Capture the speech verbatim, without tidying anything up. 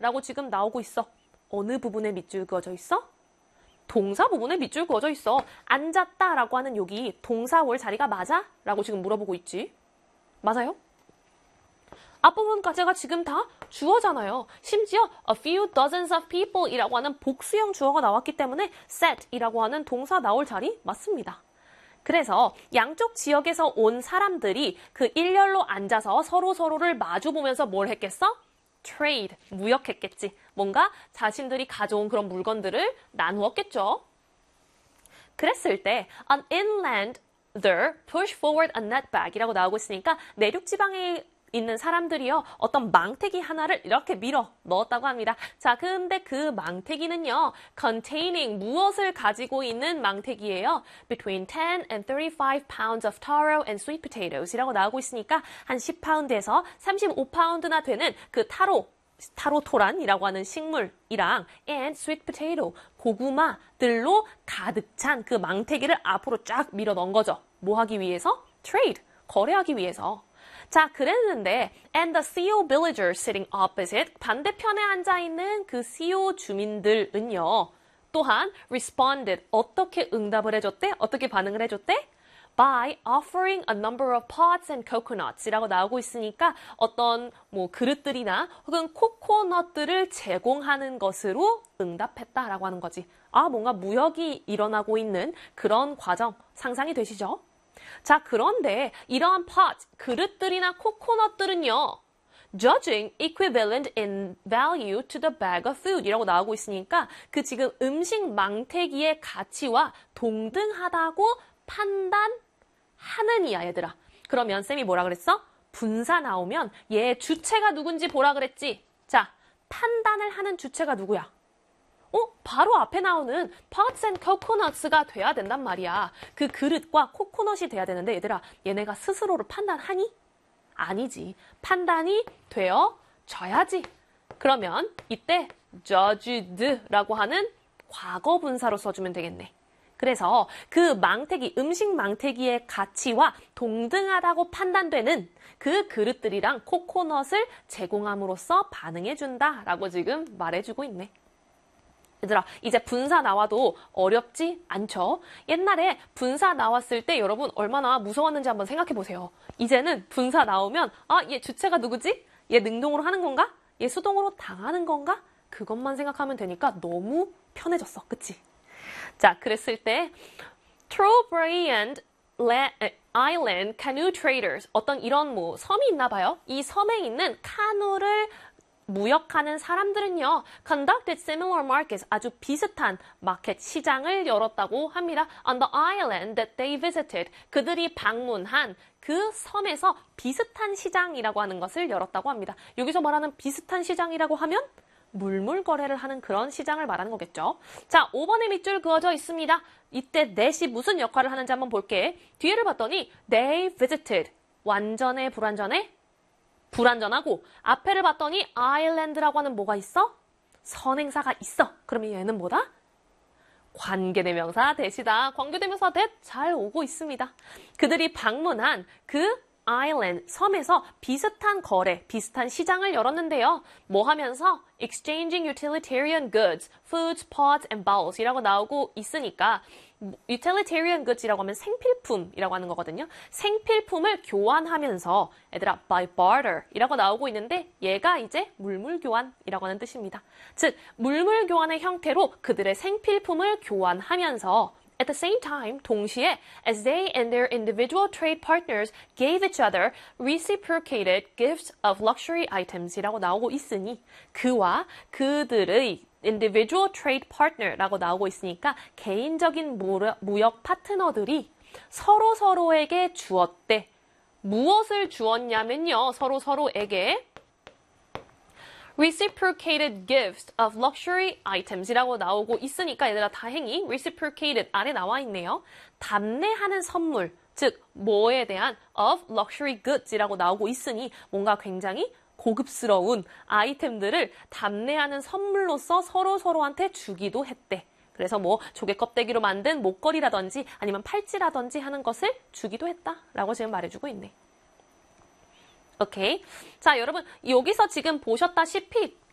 라고 지금 나오고 있어. 어느 부분에 밑줄 그어져 있어? 동사 부분에 밑줄 그어져 있어. 앉았다 라고 하는 여기 동사 올 자리가 맞아? 라고 지금 물어보고 있지. 맞아요? 앞부분까지가 지금 다 주어잖아요. 심지어 a few dozens of people 이라고 하는 복수형 주어가 나왔기 때문에 sat 이라고 하는 동사 나올 자리 맞습니다. 그래서 양쪽 지역에서 온 사람들이 그 일렬로 앉아서 서로 서로를 마주보면서 뭘 했겠어? trade, 무역했겠지. 뭔가 자신들이 가져온 그런 물건들을 나누었겠죠. 그랬을 때 an inlander push forward a net bag 이라고 나오고 있으니까 내륙 지방에 있는 사람들이요. 어떤 망태기 하나를 이렇게 밀어 넣었다고 합니다. 자, 근데 그 망태기는요. containing 무엇을 가지고 있는 망태기예요. between ten and thirty-five pounds of taro and sweet potatoes 이라고 나오고 있으니까 한 십 파운드에서 삼십오 파운드나 되는 그 타로 타로토란이라고 하는 식물이랑 and sweet potato, 고구마들로 가득 찬 그 망태기를 앞으로 쫙 밀어 넣은 거죠. 뭐 하기 위해서? trade, 거래하기 위해서. 자, 그랬는데 and the 씨오 villagers sitting opposite, 반대편에 앉아있는 그 씨오 주민들은요. 또한 responded, 어떻게 응답을 해줬대? 어떻게 반응을 해줬대? by offering a number of pots and coconuts 이라고 나오고 있으니까 어떤 뭐 그릇들이나 혹은 코코넛들을 제공하는 것으로 응답했다라고 하는 거지. 아, 뭔가 무역이 일어나고 있는 그런 과정 상상이 되시죠? 자, 그런데 이러한 pot, 그릇들이나 코코넛들은요. judging equivalent in value to the bag of food 이라고 나오고 있으니까 그 지금 음식 망태기의 가치와 동등하다고 판단하는 이야, 얘들아. 그러면 쌤이 뭐라 그랬어? 분사 나오면 얘 주체가 누군지 보라 그랬지. 자, 판단을 하는 주체가 누구야? 어? 바로 앞에 나오는 pots and coconuts가 돼야 된단 말이야. 그 그릇과 코코넛이 돼야 되는데 얘들아, 얘네가 스스로를 판단하니? 아니지. 판단이 되어져야지. 그러면 이때 judged라고 하는 과거 분사로 써주면 되겠네. 그래서 그 망태기, 음식 망태기의 가치와 동등하다고 판단되는 그 그릇들이랑 코코넛을 제공함으로써 반응해준다라고 지금 말해주고 있네. 얘들아, 이제 분사 나와도 어렵지 않죠? 옛날에 분사 나왔을 때 여러분 얼마나 무서웠는지 한번 생각해 보세요. 이제는 분사 나오면 아, 얘 주체가 누구지? 얘 능동으로 하는 건가? 얘 수동으로 당하는 건가? 그것만 생각하면 되니까 너무 편해졌어. 그치? 자, 그랬을 때 Trobriand Island Canoe Traders, 어떤 이런 뭐 섬이 있나 봐요. 이 섬에 있는 카누를 무역하는 사람들은요, conducted similar markets, 아주 비슷한 마켓 시장을 열었다고 합니다. On the island that they visited, 그들이 방문한 그 섬에서 비슷한 시장이라고 하는 것을 열었다고 합니다. 여기서 말하는 비슷한 시장이라고 하면 물물 거래를 하는 그런 시장을 말하는 거겠죠. 자, 오 번에 밑줄 그어져 있습니다. 이때 that이 무슨 역할을 하는지 한번 볼게. 뒤에를 봤더니 they visited, 완전해 불완전해? 불완전하고, 앞에를 봤더니 island라고 하는 뭐가 있어? 선행사가 있어. 그러면 얘는 뭐다? 관계대명사 that이다. 관계대명사 that 잘 오고 있습니다. 그들이 방문한 그 island, 섬에서 비슷한 거래, 비슷한 시장을 열었는데요. 뭐 하면서? exchanging utilitarian goods, foods, pots, and bowls 이라고 나오고 있으니까 utilitarian goods이라고 하면 생필품이라고 하는 거거든요. 생필품을 교환하면서 얘들아 by barter 이라고 나오고 있는데 얘가 이제 물물교환이라고 하는 뜻입니다. 즉 물물 교환의 형태로 그들의 생필품을 교환하면서 at the same time, 동시에 as they and their individual trade partners gave each other reciprocated gifts of luxury items 이라고 나오고 있으니 그와 그들의 individual trade partner라고 나오고 있으니까 개인적인 무역 파트너들이 서로 서로에게 주었대. 무엇을 주었냐면요. 서로 서로에게 reciprocated gifts of luxury items 이라고 나오고 있으니까 얘들아 다행히 reciprocated 안에 나와 있네요. 답례하는 선물, 즉 뭐에 대한 of luxury goods 이라고 나오고 있으니 뭔가 굉장히 고급스러운 아이템들을 답례하는 선물로서 서로 서로한테 주기도 했대. 그래서 뭐 조개 껍데기로 만든 목걸이라든지 아니면 팔찌라든지 하는 것을 주기도 했다라고 지금 말해주고 있네. 오케이. 자, 여러분, 여기서 지금 보셨다시피